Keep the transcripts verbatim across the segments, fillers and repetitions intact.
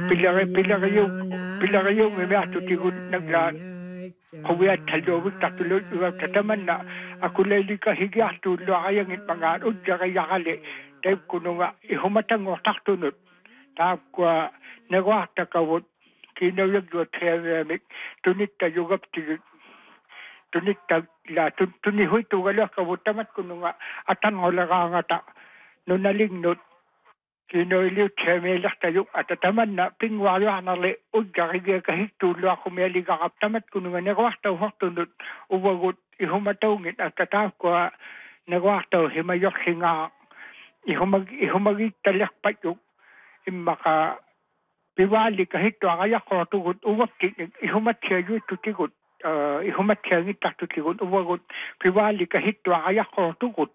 pilare pilare yung pilare yung may ato tigut nagla kuya talawig tatulog uga tataman na ako lali ka higyatu lo ayang itmangan udya kaya kali tayo kuno nga ihumatang otak tunod tap kwa nagwakta kawot kinawag do tremik tunit tayo gap tigut tunit tag la tunihoy tugala kawot tamat kuno nga atan ngola nga ta no nalingnot kinoiliw tiyemela tayo at ataman na pingwalo anale udgariga kahit tulo ako may aligakap tamat kuno nga nagwaktaw haktunod uwagot ihumatawngit at tatap ko nagwaktaw himayok singa ihumag ihumagit talak payok imaka piwali kahit to kaya ko tugot uwak ihumat siya yu tutigot ihumat siya ngita tutigot uwagot piwali kahit to kaya ko tugot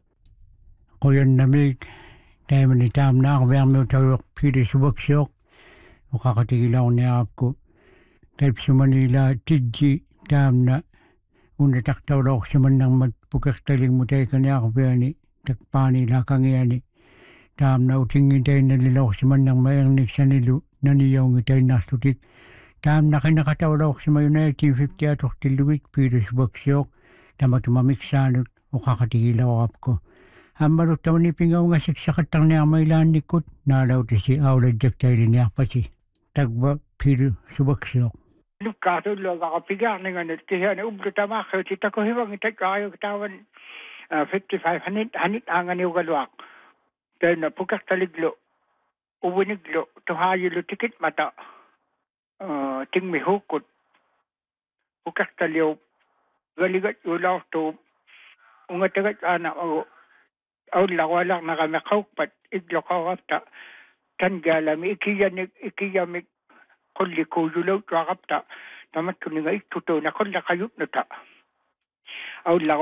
koyon namig Dahil ni tam na ako biyang may tawag pili sa baksok. O kakatigilaw niya ako. Dahil sa Manila, tidji tam na. Una taktaw daw sa manang magpukaktaling mo tayo kanya ako biyang ni. Takpani lakang yan ni. Tam na utingin tayo nalilaw sa manang mayang niksanilu. Naniyaw ng tayo nasutik. Tam na kinakataw daw sa may nineteen fifty atok tiluwit pili sa baksok. Tama tumamiksanot o kakatigilaw ako. Amaro taw ni pingaw nga siksakatang niya may landikot. Nalaw ti si Aula Jack tayo niya pa si Tagba Piru Subaksok. Lukato lo kakapiga nga nit kaya na ubro tama ko tita ko hiwang itak kayo katawan fifty-five hanit hanit angan yung galwak. Dahil na pugkak taliglo uwiniglo tuhayo lo tikit mata ting mihukot pugkak taliw galigat ulaw to ungatagat anak o aw lawalak na kami kaukpat iglo kawapta tangalami ikiyamik ikiyamik kulli kuyulaw kawapta tamat kuninga ituto na kulla kayut na ta aw